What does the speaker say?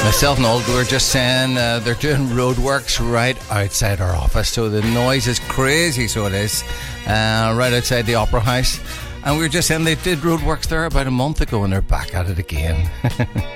Myself and Olga were just saying they're doing roadworks right outside our office, so the noise is crazy, so it is, right outside the Opera House. And we were just saying they did roadworks there about a month ago and they're back at it again.